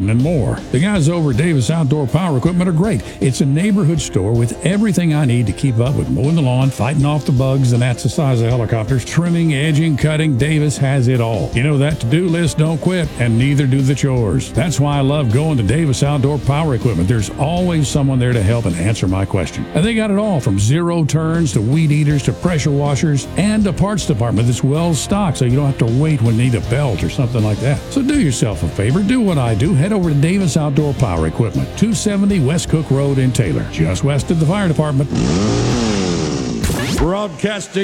garden, and more. The guys over at Davis Outdoor Power Equipment are great. It's a neighborhood store with everything I need to keep up with mowing the lawn, fighting off the bugs, and that's the size of helicopters, trimming, edging, cutting. Davis has it all. You know, that to-do list don't quit, and neither do the chores. That's why I love going to Davis Outdoor Power Equipment. There's always someone there to help and answer my question. And they got it all from zero turns to weed eaters to pressure washers and a parts department that's well stocked, so you don't have to wait when you need a belt or something like that. So do yourself a favor, do what I do, head over to Davis Outdoor Power Equipment, 270 West Cook Road in Taylor, just west of the fire department. Broadcasting